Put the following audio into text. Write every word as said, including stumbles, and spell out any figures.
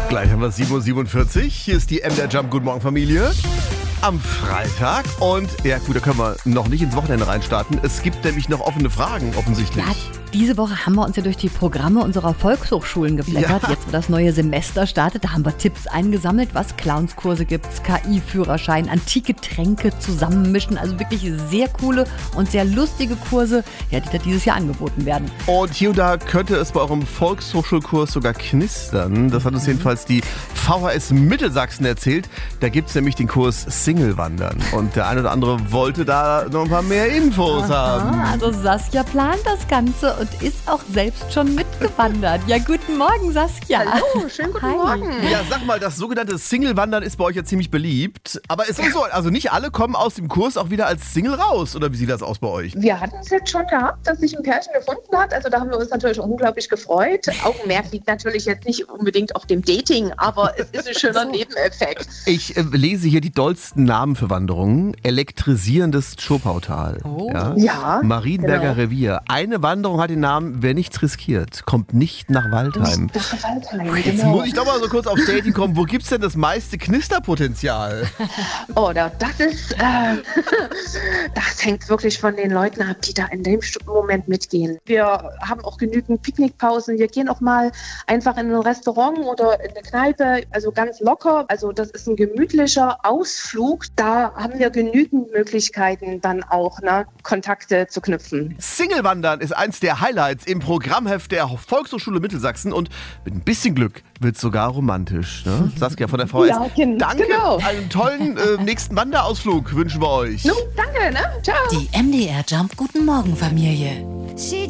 Gleich haben wir sieben Uhr siebenundvierzig. Hier ist die M D R Jump Guten Morgen Familie. Am Freitag. Und ja gut, da können wir noch nicht ins Wochenende reinstarten. Es gibt nämlich noch offene Fragen offensichtlich. Ja, diese Woche haben wir uns ja durch die Programme unserer Volkshochschulen geblättert. Ja. Jetzt, wo das neue Semester startet, da haben wir Tipps eingesammelt, was Clownskurse gibt's, K I-Führerschein, antike Tränke zusammenmischen. Also wirklich sehr coole und sehr lustige Kurse, ja, die da dieses Jahr angeboten werden. Und hier und da könnte es bei eurem Volkshochschulkurs sogar knistern. Das hat uns jedenfalls die V H S Mittelsachsen erzählt. Da gibt es nämlich den Kurs Single-Wandern. Und der eine oder andere wollte da noch ein paar mehr Infos Aha, haben. also Saskia plant das Ganze und ist auch selbst schon mitgewandert. Ja, guten Morgen, Saskia. Hallo, schönen guten Hi. Morgen. Ja, sag mal, das sogenannte Single-Wandern ist bei euch ja ziemlich beliebt. Aber es ist so, also nicht alle kommen aus dem Kurs auch wieder als Single raus. Oder wie sieht das aus bei euch? Wir hatten es jetzt schon gehabt, dass sich ein Pärchen gefunden hat. Also da haben wir uns natürlich unglaublich gefreut. Augenmerk liegt natürlich jetzt nicht unbedingt auf dem Dating, aber es ist ein schöner Nebeneffekt. Ich äh, lese hier die dollsten Namen für Wanderungen. Elektrisierendes Schopautal. Oh. Ja. Ja, Marienberger genau. Revier. Eine Wanderung hat den Namen Wer nichts riskiert, kommt nicht nach Waldheim. Das ist Waldheim, Jetzt genau. muss ich doch mal so kurz aufs Dating kommen. Wo gibt's denn das meiste Knisterpotenzial? Oh, da, das ist, äh, das hängt wirklich von den Leuten ab, die da in dem Moment mitgehen. Wir haben auch genügend Picknickpausen. Wir gehen auch mal einfach in ein Restaurant oder in eine Kneipe, also ganz locker. Also das ist ein gemütlicher Ausflug. Da haben wir genügend Möglichkeiten, dann auch ne, Kontakte zu knüpfen. Single-Wandern ist eins der Highlights im Programmheft der Volkshochschule Mittelsachsen und mit ein bisschen Glück wird es sogar romantisch. Ne? Saskia von der V S, Ja, gen- danke. genau. Einen tollen äh, nächsten Wanderausflug wünschen wir euch. Nun, danke, ne? Ciao. Die M D R Jump Guten Morgen Familie.